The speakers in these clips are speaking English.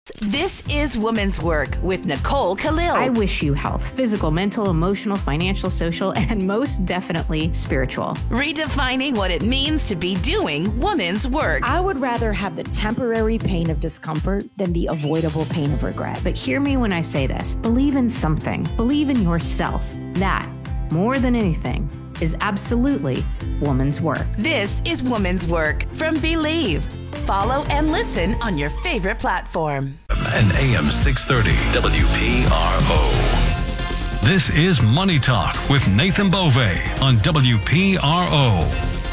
This is Woman's Work with Nicole Khalil. I wish you health, physical, mental, emotional, financial, social, and most definitely spiritual. Redefining what it means to be doing woman's work. I would rather have the temporary pain of discomfort than the avoidable pain of regret. But hear me when I say this. Believe in something. Believe in yourself. That, more than anything, is absolutely woman's work. This is Woman's Work from Believe. Follow and listen on your favorite platform. And AM 630 WPRO. This is Money Talk with Nathan Bove on WPRO.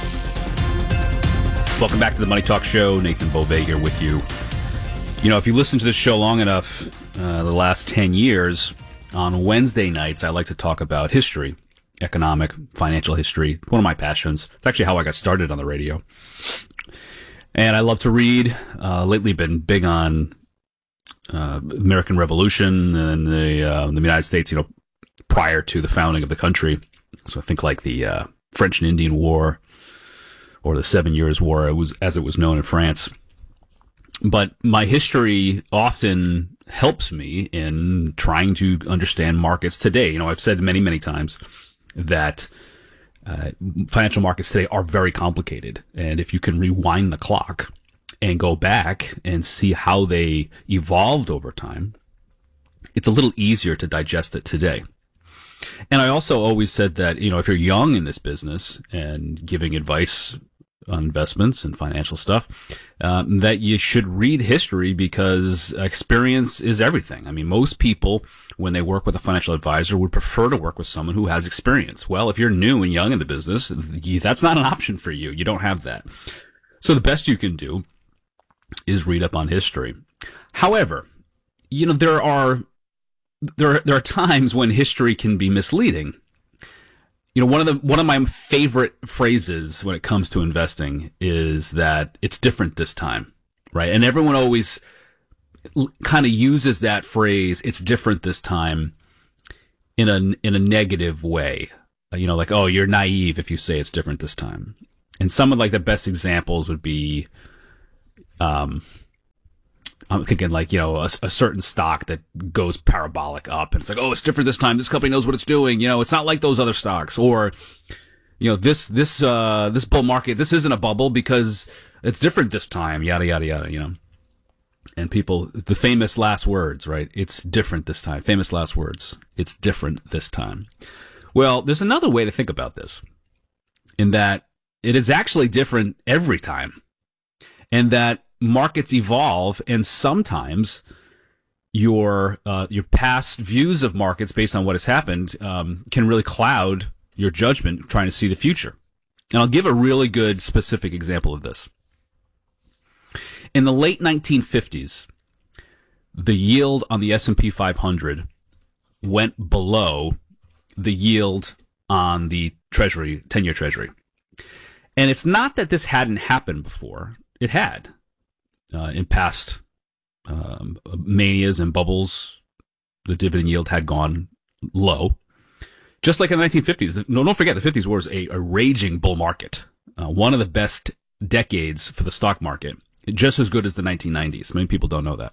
Welcome back to the Money Talk Show. Nathan Bove here with you. You know, if you listen to this show long enough, the last 10 years, on Wednesday nights, I like to talk about history, economic, financial history. One of my passions. It's actually how I got started on the radio. And I love to read. Lately been big on American Revolution and the United States, you know, prior to the founding of the country. So I think like the French and Indian War or the 7 Years' War, as it was known in France. But my history often helps me in trying to understand markets today. You know, I've said many, many times that financial markets today are very complicated. And if you can rewind the clock and go back and see how they evolved over time, it's a little easier to digest it today. And I also always said that, you know, if you're young in this business and giving advice on investments and financial stuff, that you should read history because experience is everything. I mean, most people, when they work with a financial advisor, would prefer to work with someone who has experience. Well, if you're new and young in the business, that's not an option for you. You don't have that. So the best you can do is read up on history. However, you know, there are times when history can be misleading. You know, one of my favorite phrases when it comes to investing is that it's different this time, right? And everyone always kind of uses that phrase, "It's different this time," in a negative way. You know, like, "Oh, you're naive if you say it's different this time." And some of like the best examples would be, I'm thinking like, you know, a certain stock that goes parabolic up and it's like, "Oh, it's different this time. This company knows what it's doing. You know, it's not like those other stocks." Or, you know, this bull market, this isn't a bubble because it's different this time, yada, yada, yada, you know. And people, the famous last words, right? It's different this time. Famous last words. It's different this time. Well, there's another way to think about this, in that it is actually different every time. And that markets evolve, and sometimes your past views of markets based on what has happened can really cloud your judgment trying to see the future. And I'll give a really good specific example of this. In the late 1950s, the yield on the S&P 500 went below the yield on the Treasury, 10-year Treasury. And it's not that this hadn't happened before. It had. In past manias and bubbles, the dividend yield had gone low. Just like in the 1950s. No, don't forget, the 50s was a raging bull market. One of the best decades for the stock market. Just as good as the 1990s. Many people don't know that.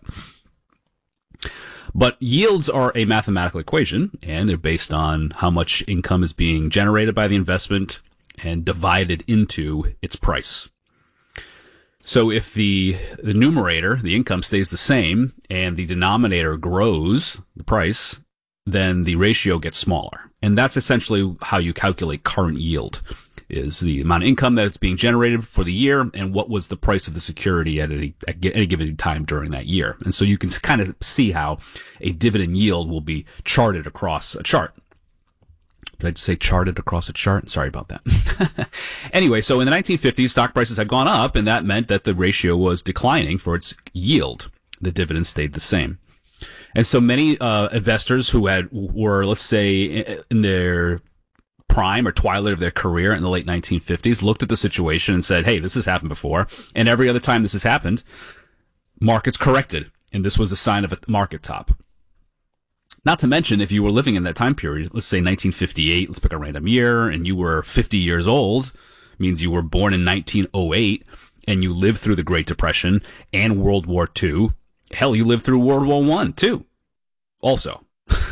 But yields are a mathematical equation, and they're based on how much income is being generated by the investment and divided into its price. So if the numerator, the income, stays the same and the denominator grows, the price, then the ratio gets smaller. And that's essentially how you calculate current yield, is the amount of income that it's being generated for the year and what was the price of the security at any given time during that year. And so you can kind of see how a dividend yield will be charted across a chart. Did I just say charted across a chart? Sorry about that. Anyway, so in the 1950s, stock prices had gone up, and that meant that the ratio was declining for its yield. The dividend stayed the same. And so many investors who were, let's say, in their prime or twilight of their career in the late 1950s looked at the situation and said, "Hey, this has happened before." And every other time this has happened, markets corrected. And this was a sign of a market top. Not to mention, if you were living in that time period, let's say 1958, let's pick a random year, and you were 50 years old, means you were born in 1908, and you lived through the Great Depression and World War II, Hell, you lived through World War I, too. Also.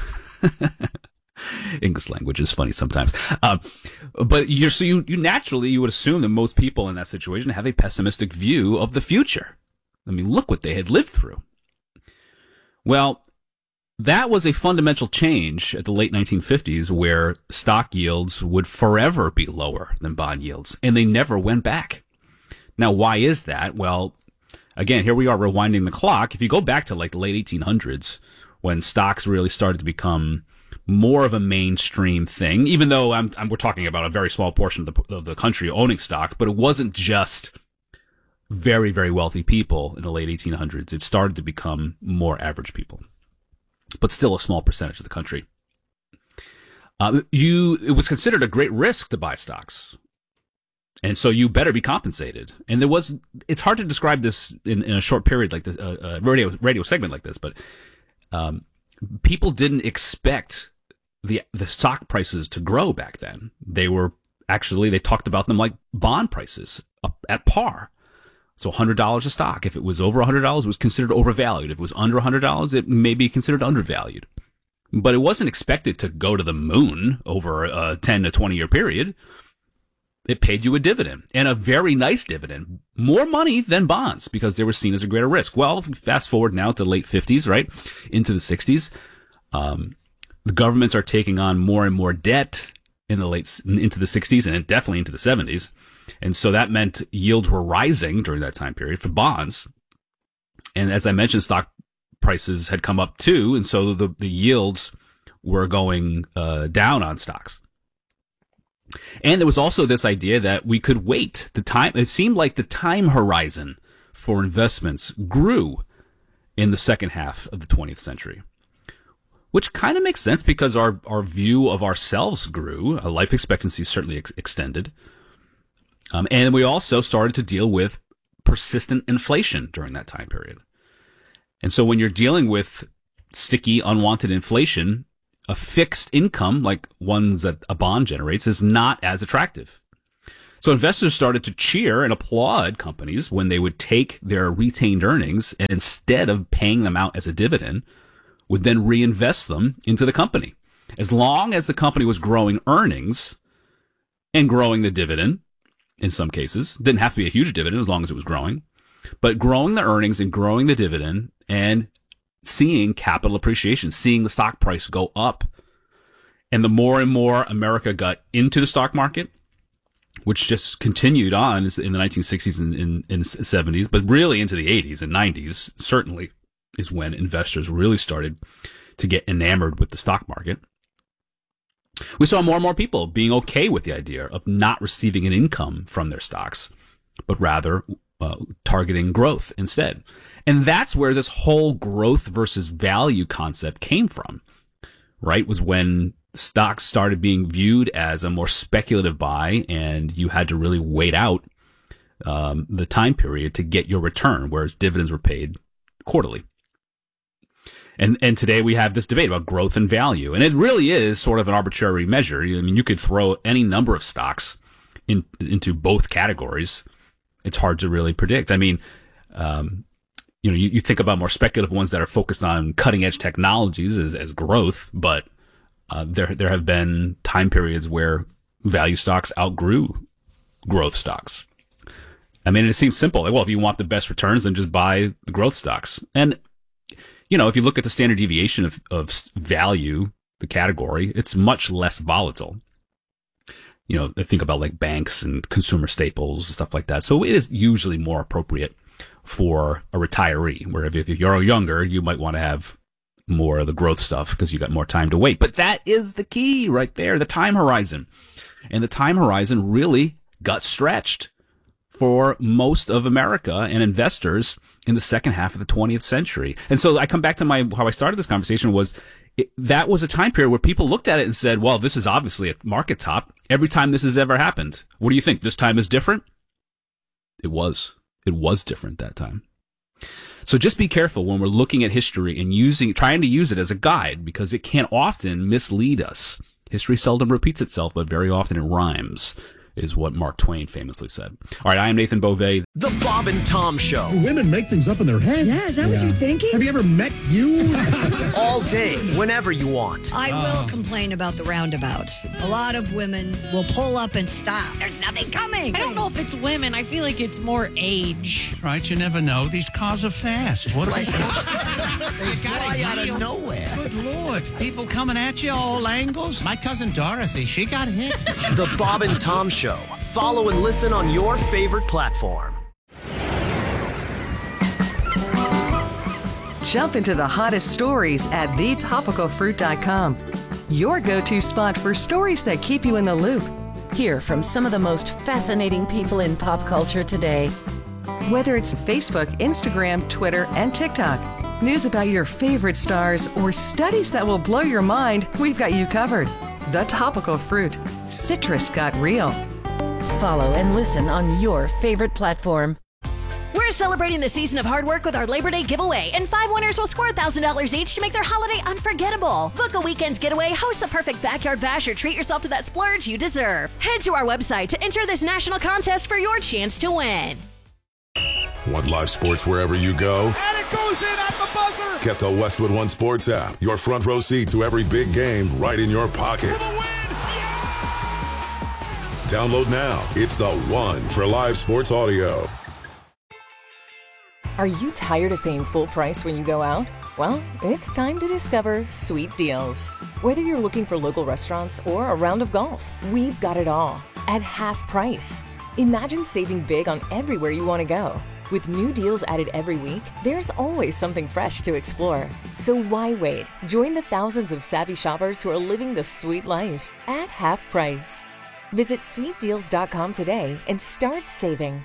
English language is funny sometimes. But you naturally, you would assume that most people in that situation have a pessimistic view of the future. I mean, look what they had lived through. Well, that was a fundamental change at the late 1950s where stock yields would forever be lower than bond yields, and they never went back. Now, why is that? Well, again, here we are rewinding the clock. If you go back to like the late 1800s, when stocks really started to become more of a mainstream thing, even though we're talking about a very small portion of the country owning stocks, but it wasn't just very, very wealthy people in the late 1800s. It started to become more average people, but still a small percentage of the country. It was considered a great risk to buy stocks. And so you better be compensated. And it's hard to describe this in a short period like this, radio segment like this, but people didn't expect the stock prices to grow back then. They talked about them like bond prices up at par. So $100 a stock. If it was over $100, it was considered overvalued. If it was under $100, it may be considered undervalued. But it wasn't expected to go to the moon over a 10 to 20 year period. It paid you a dividend, and a very nice dividend. More money than bonds because they were seen as a greater risk. Well, if we fast forward now to late 50s, right, into the 60s, the governments are taking on more and more debt into the 60s and definitely into the 70s. And so that meant yields were rising during that time period for bonds. And as I mentioned, stock prices had come up too. And so the yields were going down on stocks. And there was also this idea that we could wait. It seemed like the time horizon for investments grew in the second half of the 20th century, which kind of makes sense because our view of ourselves grew. Our life expectancy certainly extended. And we also started to deal with persistent inflation during that time period. And so when you're dealing with sticky, unwanted inflation, a fixed income like ones that a bond generates is not as attractive. So investors started to cheer and applaud companies when they would take their retained earnings and instead of paying them out as a dividend, would then reinvest them into the company. As long as the company was growing earnings and growing the dividend, in some cases, didn't have to be a huge dividend as long as it was growing, but growing the earnings and growing the dividend and seeing capital appreciation, seeing the stock price go up. And the more and more America got into the stock market, which just continued on in the 1960s and 70s, but really into the 80s and 90s, certainly is when investors really started to get enamored with the stock market. We saw more and more people being okay with the idea of not receiving an income from their stocks, but rather targeting growth instead. And that's where this whole growth versus value concept came from, right? Was when stocks started being viewed as a more speculative buy and you had to really wait out the time period to get your return, whereas dividends were paid quarterly. And today we have this debate about growth and value. And it really is sort of an arbitrary measure. I mean, you could throw any number of stocks into both categories. It's hard to really predict. I mean, you think about more speculative ones that are focused on cutting edge technologies as growth, but there have been time periods where value stocks outgrew growth stocks. I mean, it seems simple. Like, well, if you want the best returns, then just buy the growth stocks. And if you look at the standard deviation of value, the category, it's much less volatile. Think about like banks and consumer staples, stuff like that. So it is usually more appropriate for a retiree, where if you're younger, you might want to have more of the growth stuff because you got more time to wait. But that is the key right there, the time horizon. And the time horizon really got stretched for most of America and investors in the second half of the 20th century. And so I come back to how I started this conversation was that was a time period where people looked at it and said, well, this is obviously a market top. Every time this has ever happened. What do you think? This time is different? It was different that time. So just be careful when we're looking at history and trying to use it as a guide, because it can often mislead us. History seldom repeats itself, but very often it rhymes. is what Mark Twain famously said. All right, I am Nathan Beauvais. The Bob and Tom Show. Women make things up in their head. Yeah, is that what you're thinking? Have you ever met you? All day, whenever you want. I will complain about the roundabouts. A lot of women will pull up and stop. There's nothing coming. I don't know if it's women. I feel like it's more age. Right, you never know. These cars are fast. What They fly out of nowhere. Good Lord. People coming at you all angles. My cousin Dorothy, she got hit. The Bob and Tom Show. Follow and listen on your favorite platform. Jump into the hottest stories at thetopicalfruit.com. Your go-to spot for stories that keep you in the loop. Hear from some of the most fascinating people in pop culture today. Whether it's Facebook, Instagram, Twitter, and TikTok, news about your favorite stars, or studies that will blow your mind, we've got you covered. The Topical Fruit. Citrus got real. Follow and listen on your favorite platform. We're celebrating the season of hard work with our Labor Day giveaway, and 5 winners will score $1,000 each to make their holiday unforgettable. Book a weekend's getaway, host the perfect backyard bash, or treat yourself to that splurge you deserve. Head to our website to enter this national contest for your chance to win. Want live sports wherever you go? And it goes in at the buzzer! Get the Westwood One Sports app. Your front row seat to every big game right in your pocket. For the win! Download now. It's the one for live sports audio. Are you tired of paying full price when you go out? Well, it's time to discover Sweet Deals. Whether you're looking for local restaurants or a round of golf, we've got it all at half price. Imagine saving big on everywhere you want to go. With new deals added every week, there's always something fresh to explore. So why wait? Join the thousands of savvy shoppers who are living the sweet life at half price. Visit sweetdeals.com today and start saving.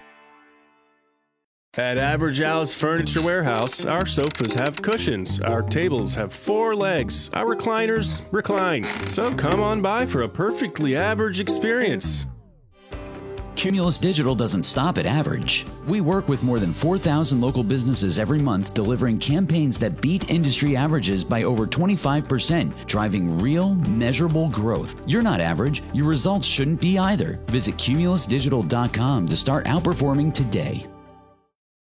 At Average House Furniture Warehouse, our sofas have cushions, our tables have 4 legs, our recliners recline. So come on by for a perfectly average experience. Cumulus Digital doesn't stop at average. We work with more than 4,000 local businesses every month, delivering campaigns that beat industry averages by over 25%, driving real, measurable growth. You're not average. Your results shouldn't be either. Visit cumulusdigital.com to start outperforming today.